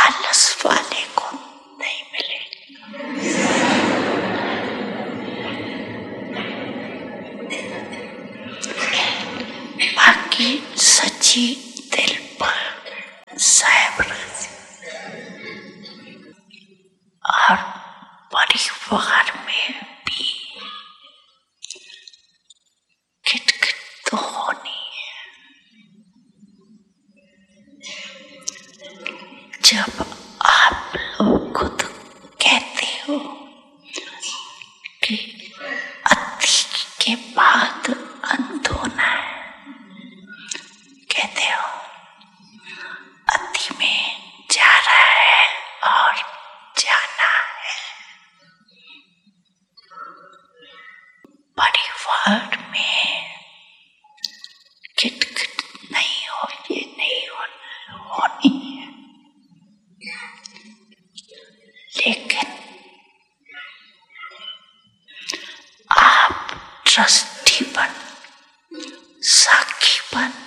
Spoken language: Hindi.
आलस वाले को नहीं मिलेगा। बाकी सच्ची दिल पर साहब और परिवार में भी खिटखिट तो होनी है। जब आप लोग खुद कहते हो कि अति के बाद अंत होना है, कहते हो अति में जा रहा है और जाना है। परिवार में खिटखिट नहीं हो, ये नहीं होनी है। लेकिन आप ट्रस्टी बन